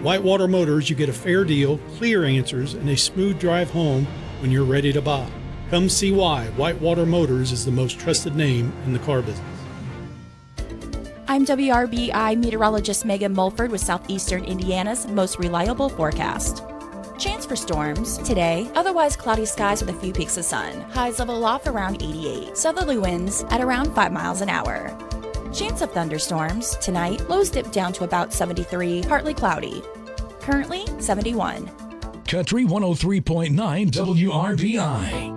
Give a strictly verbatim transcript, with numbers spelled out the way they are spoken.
Whitewater Motors, you get a fair deal, clear answers, and a smooth drive home when you're ready to buy. Come see why Whitewater Motors is the most trusted name in the car business. I'm W R B I meteorologist Megan Mulford with Southeastern Indiana's most reliable forecast. Chance for storms today, otherwise cloudy skies with a few peaks of sun. Highs level off around eighty-eight. Southerly winds at around five miles an hour. Chance of thunderstorms tonight, lows dip down to about seventy-three, partly cloudy. Currently seventy-one. Country one oh three point nine W R B I.